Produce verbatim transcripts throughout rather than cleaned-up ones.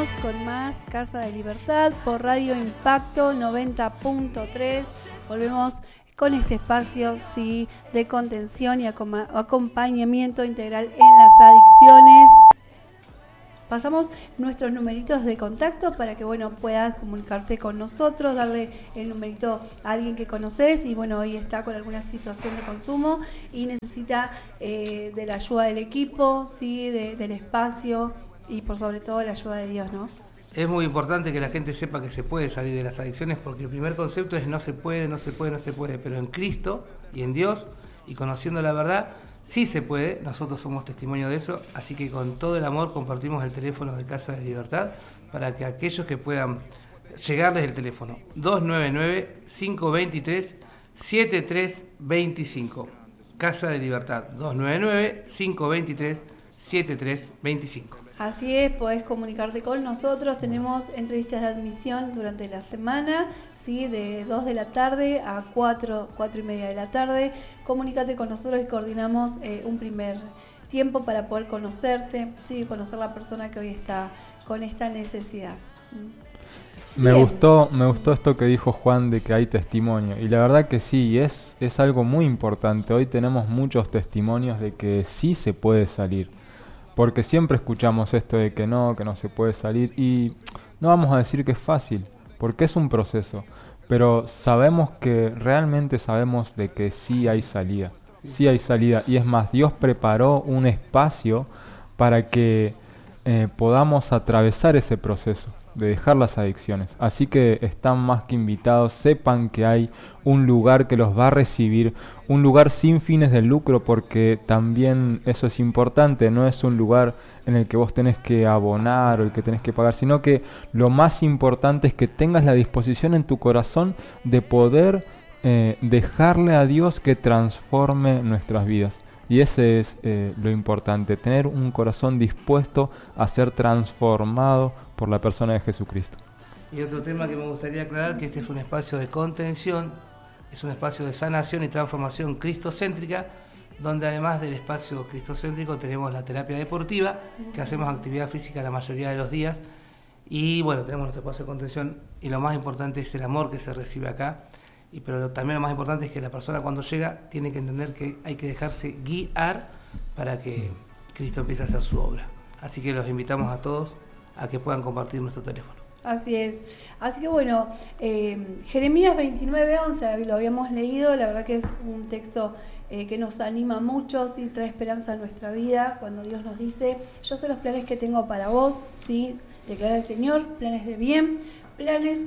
Seguimos con más Casa de Libertad por Radio Impacto noventa punto tres. Volvemos con este espacio sí, de contención y acom- acompañamiento integral en las adicciones. Pasamos nuestros numeritos de contacto para que bueno puedas comunicarte con nosotros, darle el numerito a alguien que conoces y bueno, hoy está con alguna situación de consumo y necesita eh, de la ayuda del equipo, sí, de, del espacio y por sobre todo la ayuda de Dios, ¿no? Es muy importante que la gente sepa que se puede salir de las adicciones porque el primer concepto es no se puede, no se puede, no se puede, pero en Cristo y en Dios y conociendo la verdad, sí se puede. Nosotros somos testimonio de eso, así que con todo el amor compartimos el teléfono de Casa de Libertad para que aquellos que puedan llegarles el teléfono dos nueve nueve, cinco dos tres, siete tres dos cinco. Casa de Libertad dos nueve nueve, cinco dos tres, siete tres dos cinco. Así es, podés comunicarte con nosotros, tenemos entrevistas de admisión durante la semana, ¿sí? De dos de la tarde a cuatro, cuatro y media de la tarde. Comunícate con nosotros y coordinamos eh, un primer tiempo para poder conocerte, ¿sí? Conocer la persona que hoy está con esta necesidad. Me gustó, me gustó esto que dijo Juan de que hay testimonio, y la verdad que sí, es, es algo muy importante. Hoy tenemos muchos testimonios de que sí se puede salir. Porque siempre escuchamos esto de que no, que no se puede salir y no vamos a decir que es fácil, porque es un proceso, pero sabemos que, realmente sabemos de que sí hay salida, sí hay salida y es más, Dios preparó un espacio para que eh, podamos atravesar ese proceso de dejar las adicciones. Así que están más que invitados, sepan que hay un lugar que los va a recibir, un lugar sin fines de lucro, porque también eso es importante, no es un lugar en el que vos tenés que abonar o el que tenés que pagar, sino que lo más importante es que tengas la disposición en tu corazón de poder eh, dejarle a Dios que transforme nuestras vidas. Y ese es eh, lo importante, tener un corazón dispuesto a ser transformado por la persona de Jesucristo. Y otro tema que me gustaría aclarar, que este es un espacio de contención, es un espacio de sanación y transformación cristocéntrica, donde además del espacio cristocéntrico tenemos la terapia deportiva, que hacemos actividad física la mayoría de los días, y bueno, tenemos nuestro espacio de contención, y lo más importante es el amor que se recibe acá. Y pero también lo más importante es que la persona cuando llega tiene que entender que hay que dejarse guiar para que Cristo empiece a hacer su obra. Así que los invitamos a todos a que puedan compartir nuestro teléfono. Así es. Así que bueno, eh, Jeremías veintinueve once lo habíamos leído, la verdad que es un texto eh, que nos anima mucho, ¿sí? Trae esperanza a nuestra vida cuando Dios nos dice, yo sé los planes que tengo para vos, ¿sí? Declara el Señor, planes de bien, planes...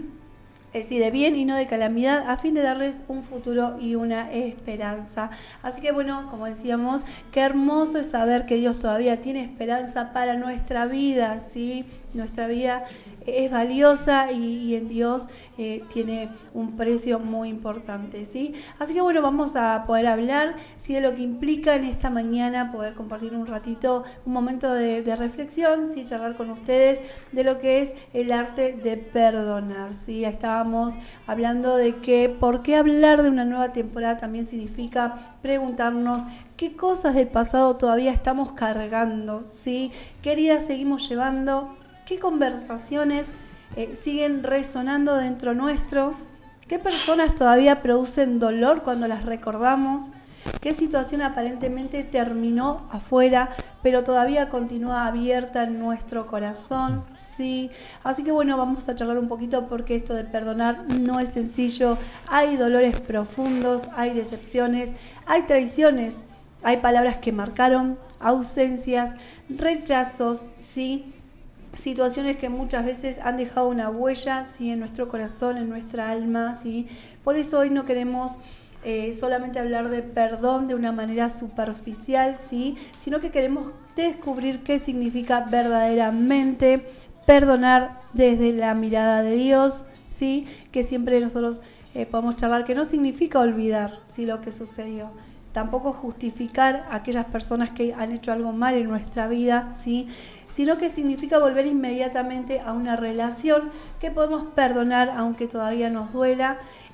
Es decir, de bien y no de calamidad, a fin de darles un futuro y una esperanza. Así que bueno, como decíamos, qué hermoso es saber que Dios todavía tiene esperanza para nuestra vida, ¿sí? Nuestra vida es valiosa y, y en Dios eh, tiene un precio muy importante, ¿sí? Así que bueno, vamos a poder hablar, ¿sí? De lo que implica en esta mañana poder compartir un ratito, un momento de, de reflexión, ¿sí? Charlar con ustedes de lo que es el arte de perdonar, ¿sí? Ahí estábamos hablando de que por qué hablar de una nueva temporada también significa preguntarnos qué cosas del pasado todavía estamos cargando, ¿sí? ¿Qué heridas seguimos llevando? ¿Qué conversaciones eh, siguen resonando dentro nuestro? ¿Qué personas todavía producen dolor cuando las recordamos? ¿Qué situación aparentemente terminó afuera, pero todavía continúa abierta en nuestro corazón? Sí. Así que bueno, vamos a charlar un poquito porque esto de perdonar no es sencillo. Hay dolores profundos, hay decepciones, hay traiciones, hay palabras que marcaron, ausencias, rechazos, sí. Situaciones que muchas veces han dejado una huella, ¿sí? En nuestro corazón, en nuestra alma, ¿sí? Por eso hoy no queremos eh, solamente hablar de perdón de una manera superficial, ¿sí? Sino que queremos descubrir qué significa verdaderamente perdonar desde la mirada de Dios, ¿sí? Que siempre nosotros eh, podemos charlar, que no significa olvidar, ¿sí? Lo que sucedió. Tampoco justificar a aquellas personas que han hecho algo mal en nuestra vida, ¿sí? Sino que significa volver inmediatamente a una relación que podemos perdonar aunque todavía nos duela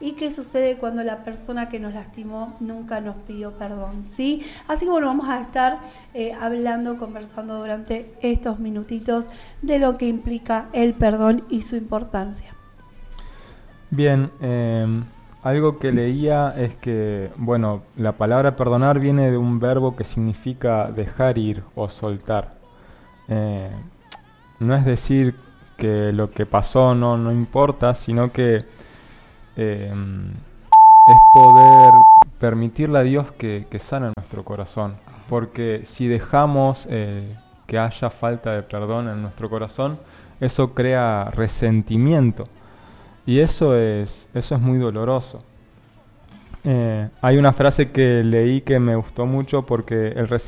y qué sucede cuando la persona que nos lastimó nunca nos pidió perdón, ¿sí? Así que bueno, vamos a estar eh, hablando, conversando durante estos minutitos de lo que implica el perdón y su importancia. Bien, eh, algo que leía es que, bueno, la palabra perdonar viene de un verbo que significa dejar ir o soltar. Eh, no es decir que lo que pasó no, no importa, sino que eh, es poder permitirle a Dios que, que sane nuestro corazón. Porque si dejamos eh, que haya falta de perdón en nuestro corazón, eso crea resentimiento. Y eso es, eso es muy doloroso. Eh, hay una frase que leí que me gustó mucho porque el